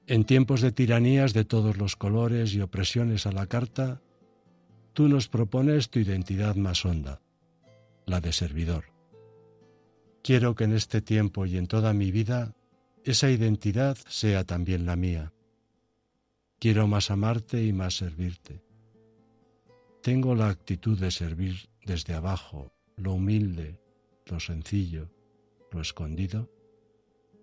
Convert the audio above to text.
En tiempos de tiranías de todos los colores y opresiones a la carta, tú nos propones tu identidad más honda, la de servidor. Quiero que en este tiempo y en toda mi vida esa identidad sea también la mía. Quiero más amarte y más servirte. Tengo la actitud de servir desde abajo, lo humilde, lo sencillo, lo escondido.